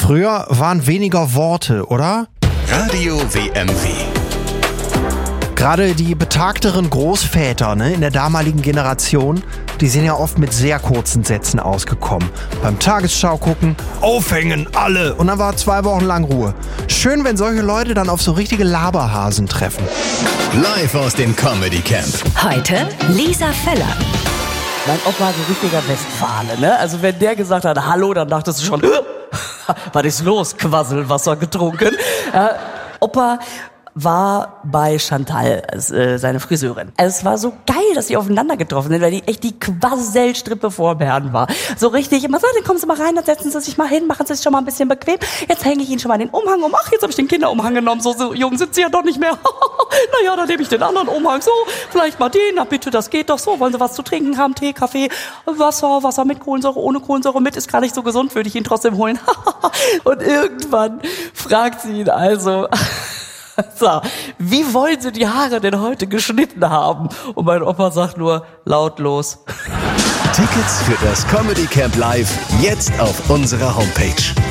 Früher waren weniger Worte, oder? Radio WMW. Gerade die betagteren Großväter in der damaligen Generation, die sind ja oft mit sehr kurzen Sätzen ausgekommen. Beim Tagesschau gucken, aufhängen, alle. Und dann war 2 Wochen lang Ruhe. Schön, wenn solche Leute dann auf so richtige Laberhasen treffen. Live aus dem Comedy Camp. Heute Lisa Feller. Mein Opa ist ein richtiger Westfale, ne? Also wenn der gesagt hat, hallo, dann dachtest du schon, was ist los? Quasselwasser getrunken. Opa war bei Chantal, seine Friseurin. Also es war so geil, dass die aufeinander getroffen sind, weil die echt die Quasselstrippe vor dem Herrn war. So richtig immer so, dann kommen Sie mal rein, dann setzen Sie sich mal hin, machen Sie sich schon mal ein bisschen bequem. Jetzt hänge ich Ihnen schon mal den Umhang um. Ach, jetzt habe ich den Kinderumhang genommen. So jung sind Sie ja doch nicht mehr. Naja, dann nehme ich den anderen Umhang. So, vielleicht mal den. Na bitte, das geht doch so. Wollen Sie was zu trinken haben? Tee, Kaffee, Wasser mit Kohlensäure, ohne Kohlensäure mit. Ist gar nicht so gesund, würde ich ihn trotzdem holen. Und irgendwann fragt sie ihn also... So, wie wollen Sie die Haare denn heute geschnitten haben? Und mein Opa sagt nur lautlos. Tickets für das Comedy Camp Live jetzt auf unserer Homepage.